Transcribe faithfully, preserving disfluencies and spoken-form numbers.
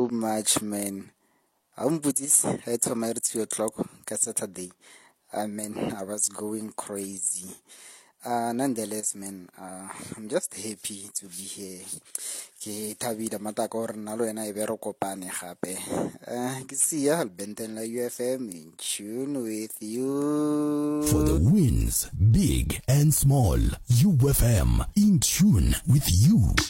so much, man. I'm Buddhist. I told my two o'clock Saturday. Uh, man, I was going crazy. Uh, nonetheless, man, uh, I'm just happy to be here. Ke thabile mata ka hore nna le wena e be re kopane gape. Uh, ke siya Benten la U F M in tune with you. For the wins, big and small, U F M in tune with you.